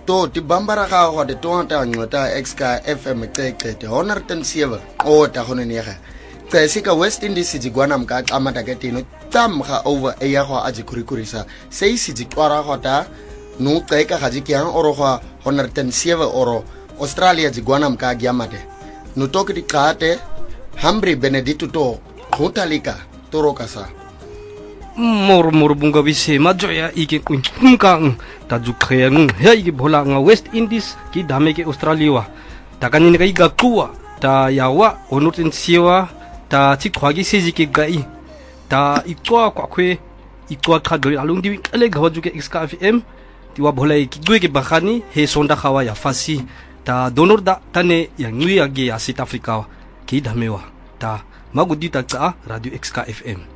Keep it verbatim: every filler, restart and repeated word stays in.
to ti bambara ga go de tonta ngota exka F M qeqete one hundred seven o ta gone ne ga tse ka West Indies di gwana mka qamata ka teno tsamga over e ya go a di kurikurisa se se di twara go ta no qeka ga di kyang oro go one hundred seven oro Australia di gwana mka gyamade no to ke di qate Hambre Benedito to hotalika torokasa mor mor bunga bise majoya ike kunkang taju khayang ya ike bola nga West Indies ki dame ke Australia ta kanini kai ga kuwa ta yawa onutin siwa ta chikhwagi seji ke gai ta ikwa kwa khwe ikwa khadori alung di ale gawaju ke Exka F M tiwa bola ki gwe ke bakhani he sonda khawa ya fasi ta donor da tane yang ngui age ya South Africa ki damewa ta magudi ta ka Radio Exka F M